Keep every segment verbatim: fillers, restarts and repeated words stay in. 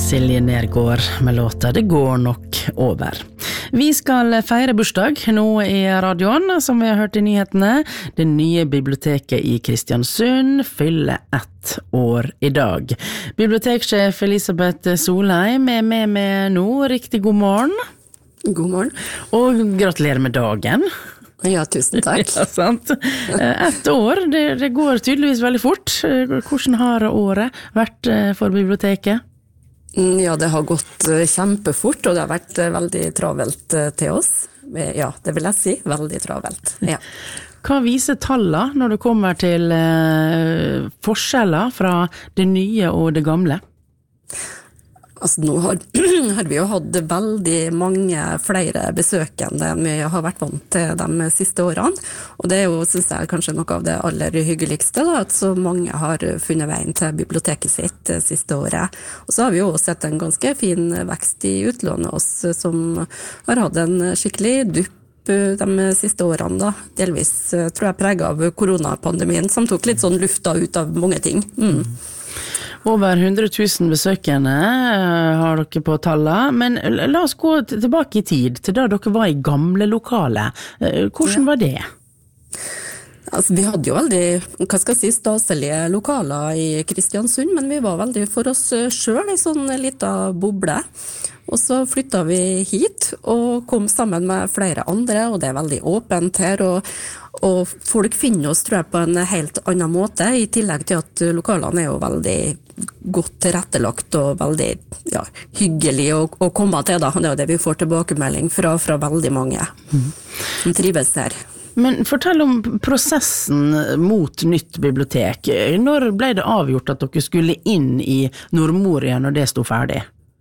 Silje Nergård med låta Det går nok over. Vi skal feire bursdag nå i radioen, som vi har hørt i nyhetene. Det nye biblioteket i Kristiansund fyller ett år i dag. Biblioteksjef Elisabeth Solheim er med meg nå. Riktig god morgen. God morgen. Og gratulerer med dagen. Ja, tusen takk. Ja, sant. Ett år, det, det går tydeligvis veldig fort. Hvordan har året vært for biblioteket? Ja, det har gått kjempefort, og det har vært veldig travelt til oss. Ja, det vil jeg si, veldig travelt. Ja. Hva viser tallene når det kommer til eh, forskjeller fra det nye og det gamle? Altså, nå har, har vi jo hatt veldig mange flere besøkende enn vi har vært vant til de siste årene. Og det er jo, synes jeg, kanskje noe av det aller hyggeligste, da, at så mange har funnet veien til biblioteket sitt det siste året. Og så har vi jo også sett en ganske fin vekst i utlånet oss, som har hatt en skikkelig dupp de siste årene, da. Delvis, tror jeg, preget av koronapandemien, som tok litt sånn lufta ut av mange ting. Mm. Over hundre tusen besøkende har dere på tallet, men la oss gå tilbake i tid, til da dere var i gamle lokale. Hvordan var det? Altså, vi hadde jo veldig, hva skal jeg si, staselige lokaler i Kristiansund, men vi var veldig for oss selv i sånn liten boble. Og så flyttet vi hit og kom sammen med flere andre, og det er veldig åpent her, og, og folk finner oss, tror jeg, på en helt annen måte, i tillegg til at lokalene er jo veldig godt tilrettelagt og veldig ja, hyggelig å, å komme til, da. Det er jo det vi får tilbakemelding fra, fra veldig mange mm. som trives her. Men fortell om prosessen mot nytt bibliotek. Når ble det avgjort at dere skulle inn i Nordmoria når det stod ferdig?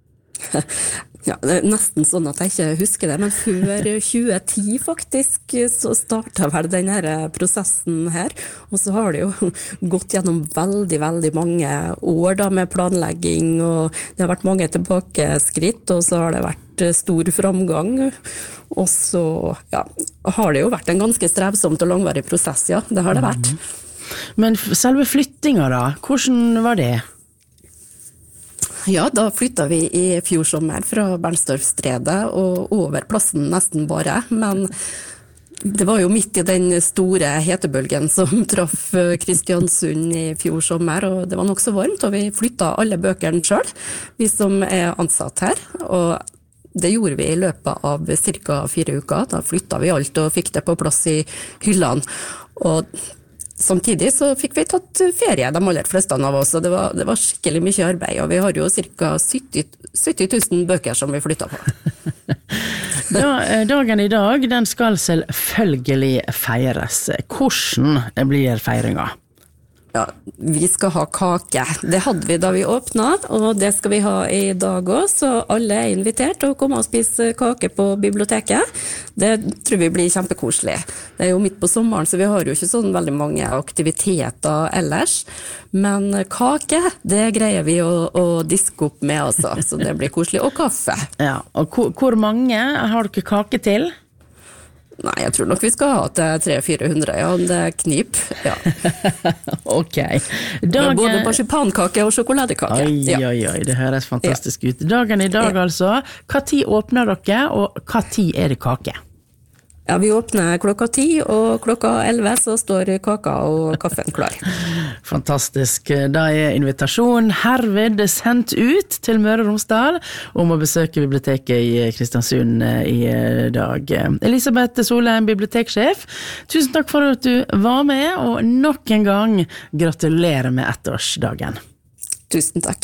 Ja, det er nesten sånn at jeg ikke husker det, men før tjue ti faktisk, så startet vel denne prosessen her, og så har det jo gått gjennom veldig, veldig mange år da, med planlegging, og det har vært mange tilbakeskritt, og så har det vært stor framgang, og så ja, har det jo vært en ganske strevsomt og langvarig prosess, ja, det har det vært. Men selve flyttingen da, hvordan var det? Ja, da flyttet vi i fjor sommer fra Bernstorffstredet og over plassen nesten bare, men det var jo midt i den store hetebølgen som traff Kristiansund i fjor sommer, og det var nok så varmt, og vi flyttet alle bøkene selv, vi som er ansatt her, og det gjorde vi i løpet av cirka fire uker. Da flyttet vi alt og fikk det på plass i hyllene, og samtidig så fikk vi tatt ferie, de aller fleste av oss, og det var, det var skikkelig mye arbeid, og vi har jo cirka sytti tusen bøker som vi flyttet på. Da, dagen i dag, den skal selvfølgelig feires. Hvordan blir feiringen? Ja, vi skal ha kake. Det hadde vi da vi åpnet, og det skal vi ha i dag også, så alle er invitert til å komme og spise kake på biblioteket. Det tror vi blir kjempekoselig. Det er jo midt på sommeren, så vi har jo ikke sånn veldig mange aktiviteter ellers, men kake, det greier vi å, å diske opp med også, så det blir koselig. Og kaffe. Ja, og hvor, hvor mange har dere kake til? Nei, jeg tror nok vi skal ha til tre til fire hundre, ja, det knip. Ja. Ok. Dagen... Både marsipankake og sjokoladekake. Oi, ja. oi, oi, det høres fantastisk ja. ut. Dagen i dag ja. altså, hva tid åpner dere, og hva tid er det kake? Ja, vi åpner klokka ti, og klokka elleve så står kaka og kaffen klar. Fantastisk. Da er invitasjonen herved sendt ut til Møre og Romsdal om å besøke biblioteket i Kristiansund i dag. Elisabeth Solheim, biblioteksjef, tusen takk for at du var med, og nok en gang gratulerer med ettårsdagen. Tusen takk.